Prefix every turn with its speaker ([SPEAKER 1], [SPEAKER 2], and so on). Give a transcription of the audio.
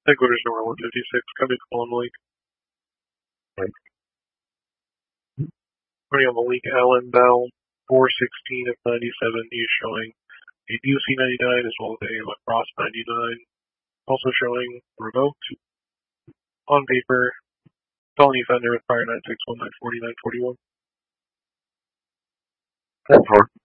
[SPEAKER 1] Headquarters number 156, coming from Malik.
[SPEAKER 2] Right.
[SPEAKER 1] Running on Malik Allen, Bell 416 of 97. He's showing a DOC 99 as well as a lacrosse 99. Also showing revoked on paper felony offender with prior 961, 940, 941.
[SPEAKER 2] 10-4.